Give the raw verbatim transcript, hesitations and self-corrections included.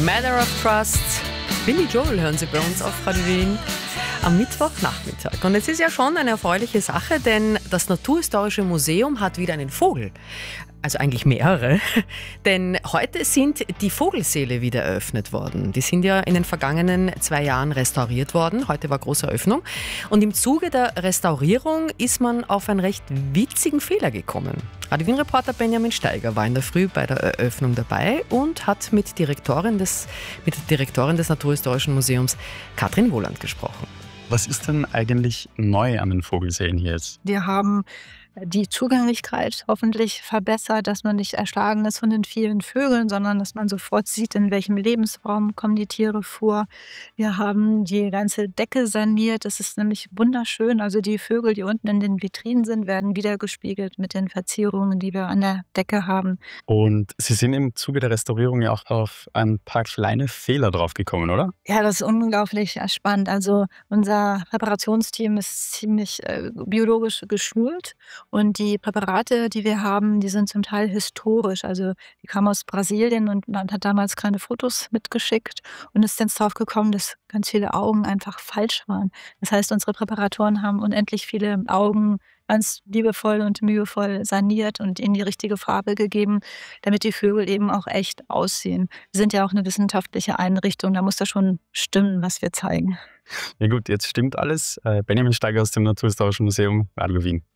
Matter of Trust. Billy Joel hören Sie bei uns auf Radio Wien am Mittwochnachmittag. Und es ist ja schon eine erfreuliche Sache, denn das Naturhistorische Museum hat wieder einen Vogel. Also eigentlich mehrere. Denn heute sind die Vogelsäle wieder eröffnet worden. Die sind ja in den vergangenen zwei Jahren restauriert worden. Heute war große Eröffnung. Und im Zuge der Restaurierung ist man auf einen recht witzigen Fehler gekommen. Radio Wien-Reporter Benjamin Steiger war in der Früh bei der Eröffnung dabei und hat mit, Direktorin des, mit der Direktorin des Naturhistorischen Museums, Katrin Wohland, gesprochen. Was ist denn eigentlich neu an den Vogelsälen hier jetzt? Wir haben die Zugänglichkeit hoffentlich verbessert, dass man nicht erschlagen ist von den vielen Vögeln, sondern dass man sofort sieht, in welchem Lebensraum kommen die Tiere vor. Wir haben die ganze Decke saniert. Das ist nämlich wunderschön. Also die Vögel, die unten in den Vitrinen sind, werden wiedergespiegelt mit den Verzierungen, die wir an der Decke haben. Und Sie sind im Zuge der Restaurierung ja auch auf ein paar kleine Fehler draufgekommen, oder? Ja, das ist unglaublich spannend. Also unser Präparationsteam ist ziemlich äh, biologisch geschult. Und die Präparate, die wir haben, die sind zum Teil historisch. Also die kamen aus Brasilien und man hat damals keine Fotos mitgeschickt und ist jetzt drauf gekommen, dass ganz viele Augen einfach falsch waren. Das heißt, unsere Präparatoren haben unendlich viele Augen ganz liebevoll und mühevoll saniert und ihnen die richtige Farbe gegeben, damit die Vögel eben auch echt aussehen. Wir sind ja auch eine wissenschaftliche Einrichtung, da muss das schon stimmen, was wir zeigen. Ja gut, jetzt stimmt alles. Benjamin Steiger aus dem Naturhistorischen Museum, Radio Wien.